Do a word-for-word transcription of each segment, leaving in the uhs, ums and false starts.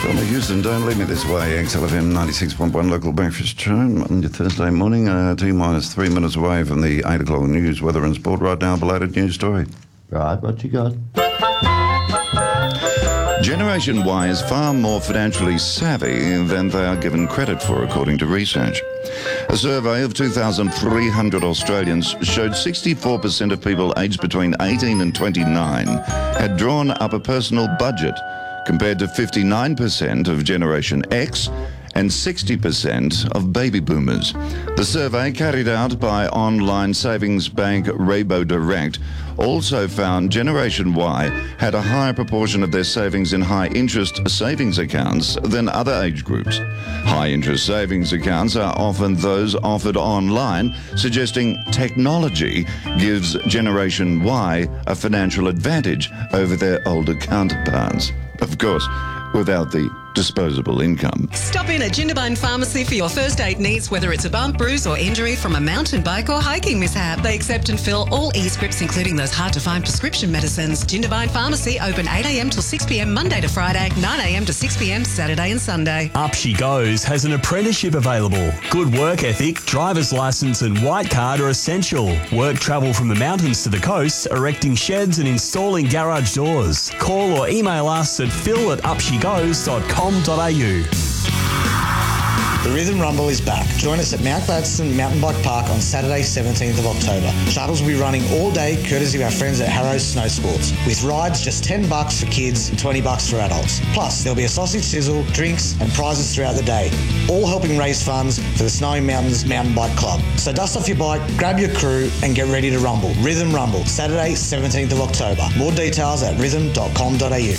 Donna Houston, don't leave me this way. X L F M ninety-six point one local breakfast show on your Thursday morning. Uh, T minus three minutes away from the eight o'clock news, weather and sport. Right now, a belated news story. Right, what you got? Generation Y is far more financially savvy than they are given credit for, according to research. A survey of two thousand three hundred Australians showed sixty-four percent of people aged between eighteen and twenty-nine had drawn up a personal budget, compared to fifty-nine percent of Generation X and sixty percent of baby boomers. The survey, carried out by online savings bank Rabo Direct, also found Generation Y had a higher proportion of their savings in high-interest savings accounts than other age groups. High-interest savings accounts are often those offered online, suggesting technology gives Generation Y a financial advantage over their older counterparts. Of course, without the disposable income. Stop in at Jindabyne Pharmacy for your first aid needs, whether it's a bump, bruise or injury from a mountain bike or hiking mishap. They accept and fill all e-scripts, including those hard-to-find prescription medicines. Jindabyne Pharmacy, open eight a.m. till six p.m. Monday to Friday, nine a.m. to six p.m. Saturday and Sunday. Up She Goes has an apprenticeship available. Good work ethic, driver's licence and white card are essential. Work travel from the mountains to the coast, erecting sheds and installing garage doors. Call or email us at phil at up she goes dot com dot a u. The Rhythm Rumble is back. Join us at Mount Gladstone Mountain Bike Park on Saturday, seventeenth of October. Shuttles will be running all day, courtesy of our friends at Harrow's Snow Sports, with rides just ten bucks for kids and twenty bucks for adults. Plus, there'll be a sausage sizzle, drinks and prizes throughout the day, all helping raise funds for the Snowy Mountains Mountain Bike Club. So dust off your bike, grab your crew and get ready to rumble. Rhythm Rumble, Saturday, seventeenth of October. More details at rhythm dot com dot a u.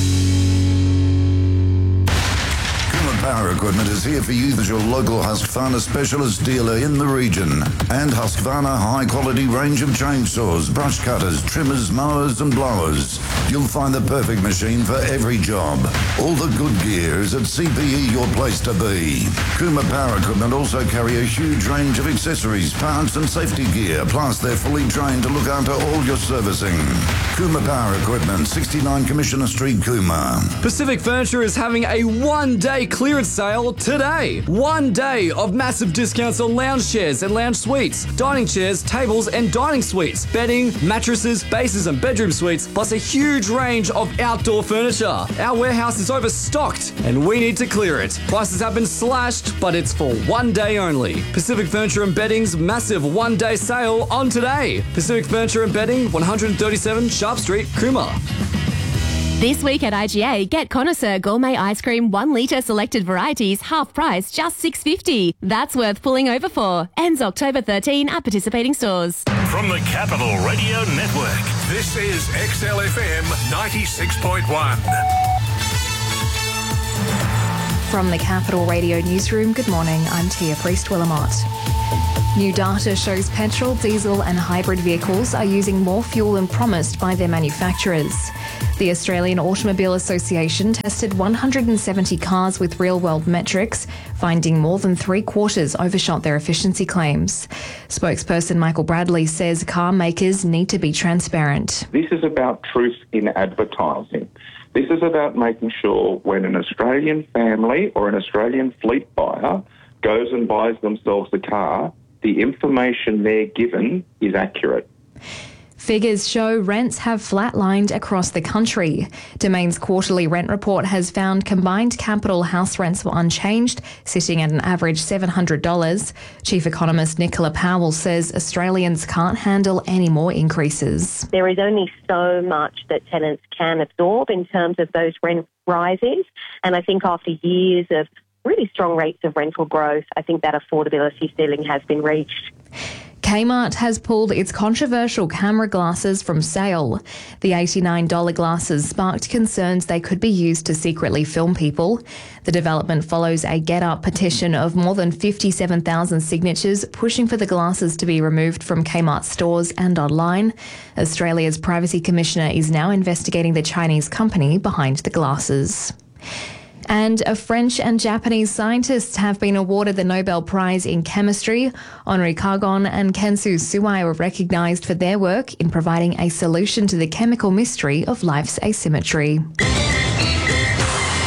Power Equipment is here for you as your local Husqvarna specialist dealer in the region. And Husqvarna high-quality range of chainsaws, brush cutters, trimmers, mowers and blowers. You'll find the perfect machine for every job. All the good gear is at C P E, your place to be. Kuma Power Equipment also carry a huge range of accessories, parts and safety gear. Plus, they're fully trained to look after all your servicing. Kuma Power Equipment, sixty-nine Commissioner Street, Cooma. Pacific Furniture is having a one-day clearance sale today. One day of massive discounts on lounge chairs and lounge suites, dining chairs, tables and dining suites, bedding, mattresses, bases and bedroom suites, plus a huge range of outdoor furniture. Our warehouse is overstocked and we need to clear it. Prices have been slashed, but it's for one day only. Pacific Furniture and Bedding's massive one-day sale on today. Pacific Furniture and Bedding, one thirty-seven Sharp Street, Cooma. This week at I G A, get Connoisseur Gourmet Ice Cream one litre selected varieties, half price, just six dollars fifty. That's worth pulling over for. Ends October thirteenth at participating stores. From the Capital Radio Network, this is X L F M ninety-six point one. From the Capital Radio Newsroom, good morning, I'm Tia Priest-Willamott. New data shows petrol, diesel and hybrid vehicles are using more fuel than promised by their manufacturers. The Australian Automobile Association tested one hundred seventy cars with real-world metrics, finding more than three-quarters overshot their efficiency claims. Spokesperson Michael Bradley says car makers need to be transparent. This is about truth in advertising. This is about making sure when an Australian family or an Australian fleet buyer goes and buys themselves a car, the information they're given is accurate. Figures show rents have flatlined across the country. Domain's quarterly rent report has found combined capital house rents were unchanged, sitting at an average seven hundred dollars. Chief economist Nicola Powell says Australians can't handle any more increases. There is only so much that tenants can absorb in terms of those rent rises, and I think after years of really strong rates of rental growth, I think that affordability ceiling has been reached. Kmart has pulled its controversial camera glasses from sale. The eighty-nine dollars glasses sparked concerns they could be used to secretly film people. The development follows a Get Up petition of more than fifty-seven thousand signatures pushing for the glasses to be removed from Kmart stores and online. Australia's Privacy Commissioner is now investigating the Chinese company behind the glasses. And a French and Japanese scientists have been awarded the Nobel Prize in Chemistry. Henri Cargon and Kensu Suai were recognised for their work in providing a solution to the chemical mystery of life's asymmetry.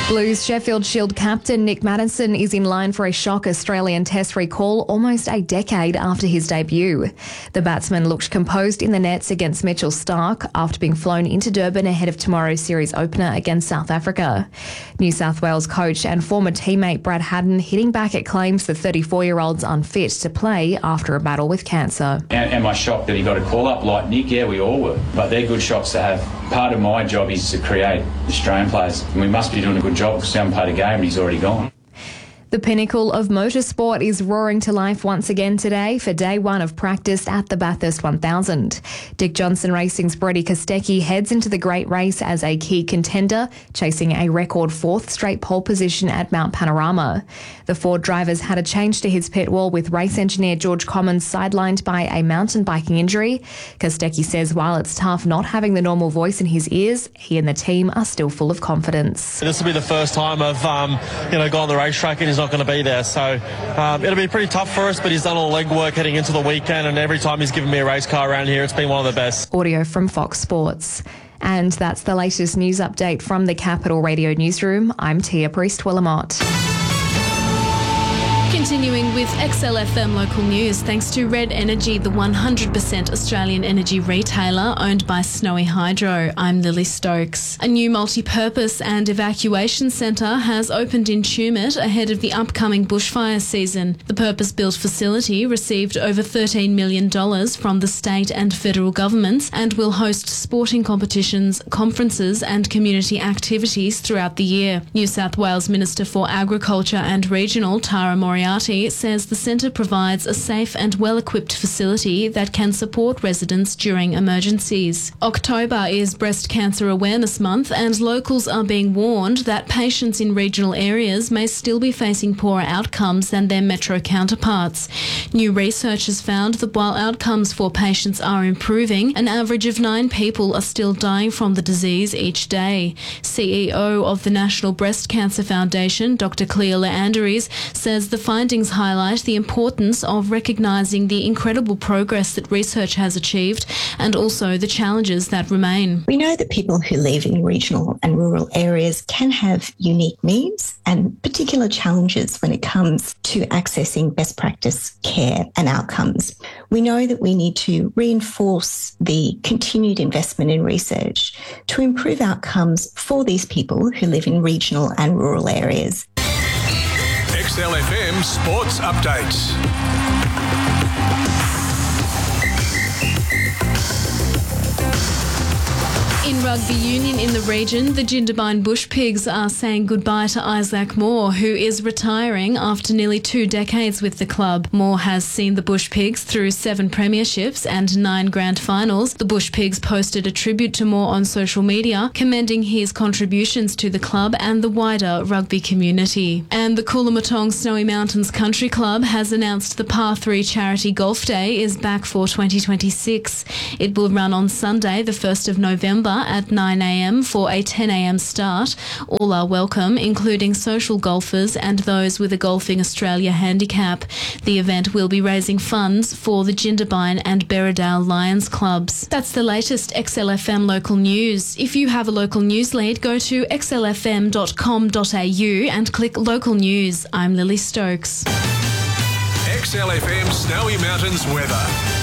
Blues Sheffield Shield captain Nick Maddinson is in line for a shock Australian Test recall almost a decade after his debut. The batsman looked composed in the nets against Mitchell Starc after being flown into Durban ahead of tomorrow's series opener against South Africa. New South Wales coach and former teammate Brad Haddin hitting back at claims the thirty-four-year-old's unfit to play after a battle with cancer. Am, am I shocked that he got a call-up like Nick? Yeah, we all were. But they're good shots to have. Part of my job is to create Australian players. And we must be doing a good job because we haven't played a game and he's already gone. The pinnacle of motorsport is roaring to life once again today for day one of practice at the Bathurst one thousand. Dick Johnson Racing's Brody Kostecki heads into the great race as a key contender, chasing a record fourth straight pole position at Mount Panorama. The Ford drivers had a change to his pit wall with race engineer George Commons sidelined by a mountain biking injury. Kostecki says while it's tough not having the normal voice in his ears, he and the team are still full of confidence. This will be the first time I've um, you know, gone on the racetrack and he's not going to be there, so um, it'll be pretty tough for us, but he's done all the legwork heading into the weekend, and every time he's given me a race car around here, it's been one of the best. Audio from Fox Sports. And that's the latest news update from the Capital Radio Newsroom. I'm Tia Priest-Willamott. Continuing with X L F M local news, thanks to Red Energy, the one hundred percent Australian energy retailer owned by Snowy Hydro. I'm Lily Stokes. A new multi-purpose and evacuation centre has opened in Tumut ahead of the upcoming bushfire season. The purpose-built facility received over thirteen million dollars from the state and federal governments and will host sporting competitions, conferences and community activities throughout the year. New South Wales Minister for Agriculture and Regional, Tara Moriarty, says the centre provides a safe and well-equipped facility that can support residents during emergencies. October is Breast Cancer Awareness Month, and locals are being warned that patients in regional areas may still be facing poorer outcomes than their metro counterparts. New research has found that while outcomes for patients are improving, an average of nine people are still dying from the disease each day. C E O of the National Breast Cancer Foundation, Doctor Cleo Leandries, says the findings highlight the importance of recognising the incredible progress that research has achieved and also the challenges that remain. We know that people who live in regional and rural areas can have unique needs and particular challenges when it comes to accessing best practice care and outcomes. We know that we need to reinforce the continued investment in research to improve outcomes for these people who live in regional and rural areas. X L F M Sports Updates. In rugby union in the region, the Jindabyne Bush Pigs are saying goodbye to Isaac Moore, who is retiring after nearly two decades with the club. Moore has seen the Bush Pigs through seven premierships and nine grand finals. The Bush Pigs posted a tribute to Moore on social media, commending his contributions to the club and the wider rugby community. And the Coolamatong Snowy Mountains Country Club has announced the Par three Charity Golf Day is back for twenty twenty-six. It will run on Sunday, the first of November, at nine a m for a ten a m start. All are welcome, including social golfers and those with a Golfing Australia handicap. The event will be raising funds for the Jindabyne and Berridale Lions clubs. That's the latest X L F M local news. If you have a local news lead, go to x l f m dot com dot a u and click local news. I'm Lily Stokes. X L F M Snowy Mountains weather.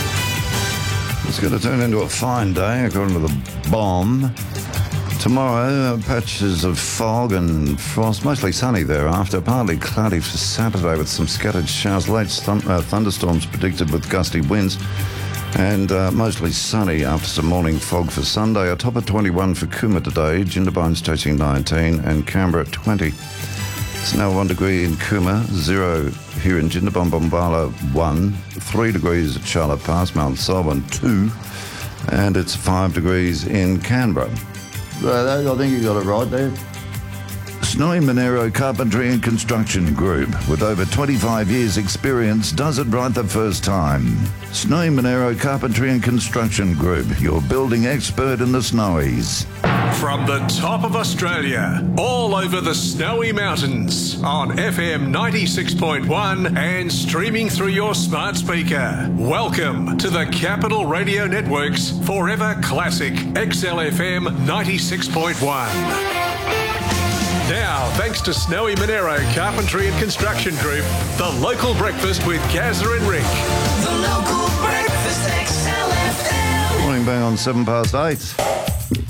It's going to turn into a fine day, according to the bomb. Tomorrow, uh, patches of fog and frost, mostly sunny thereafter. Partly cloudy for Saturday with some scattered showers. Late thun- uh, thunderstorms predicted with gusty winds. And uh, mostly sunny after some morning fog for Sunday. A top of twenty-one for Cooma today. Jindabyne's touching nineteen and Canberra at twenty. It's now one degree in Cooma, zero here in Jindabyne, Bombala one, three degrees at Charlotte Pass, Mount Sullivan two, and it's five degrees in Canberra. Uh, I think you got it right there. Snowy Monero Carpentry and Construction Group, with over twenty-five years experience, does it right the first time. Snowy Monero Carpentry and Construction Group, your building expert in the Snowies. From the top of Australia, all over the Snowy Mountains, on F M ninety-six point one and streaming through your smart speaker. Welcome to the Capital Radio Network's Forever Classic X L F M ninety-six point one. Now, thanks to Snowy Monero Carpentry and Construction Group, the local breakfast with Gazza and Rick. The local breakfast, X L F M. Morning, bang on seven past eight.